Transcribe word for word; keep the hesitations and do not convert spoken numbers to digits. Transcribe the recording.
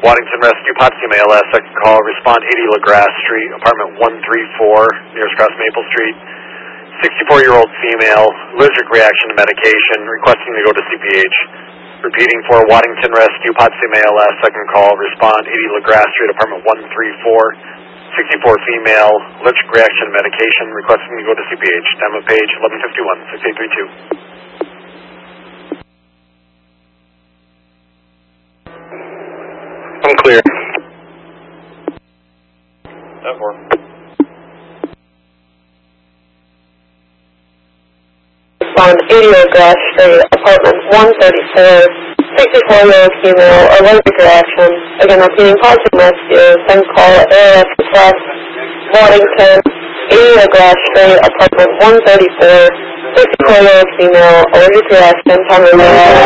Waddington Rescue, Potsdam A L S, second call, respond eighty LaGrasse Street, apartment one three four, nearest cross Maple Street. sixty-four-year-old female, allergic reaction to medication, requesting to go to C P H. Repeating for Waddington Rescue, Potsdam A L S, second call, respond eighty LaGrasse Street, apartment one three four. sixty-four female, allergic reaction to medication, requesting to go to C P H. Time of page eleven fifty-one, six eight three two. I'm clear. ten four. On eighty LaGrasse Street, apartment one thirty-four, sixty-four-year-old female, allergic reaction. Again, repeating, Potsdam Rescue, send call, A L S request, Waddington, eighty LaGrasse Street, apartment one thirty-four, sixty-four-year-old female, allergic reaction, time of